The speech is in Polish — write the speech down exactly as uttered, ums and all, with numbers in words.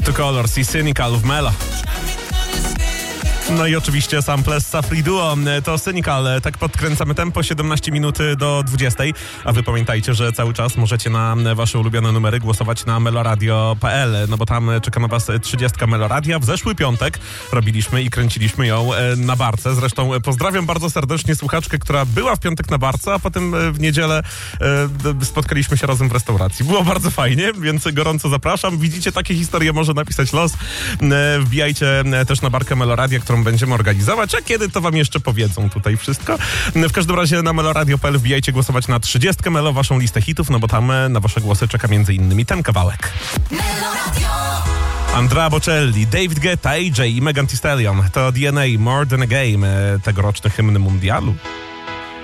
Two Colors i Cynical w Melo. No i oczywiście sample z Safri Duo. To Cynical. Tak podkręcamy tempo, siedemnaście minut do dwudziestej. A wy pamiętajcie, że cały czas możecie na wasze ulubione numery głosować na meloradio kropka p l, no bo tam czeka na was trzydziestka Meloradia. W zeszły piątek robiliśmy i kręciliśmy ją na barce. Zresztą pozdrawiam bardzo serdecznie słuchaczkę, która była w piątek na barce, a potem w niedzielę spotkaliśmy się razem w restauracji. Było bardzo fajnie, więc gorąco zapraszam. Widzicie, takie historie może napisać los. Wbijajcie też na barkę Meloradia, którą będziemy organizować, a kiedy to wam jeszcze powiedzą tutaj wszystko. W każdym razie na meloradio kropka p l wbijajcie głosować na trzydziestkę Melo, waszą listę hitów, no bo tam na wasze głosy czeka między innymi ten kawałek. Andrea Bocelli, David Guetta, A J i Megan Thee Stallion. To D N A More Than a Game, tegoroczny hymn mundialu.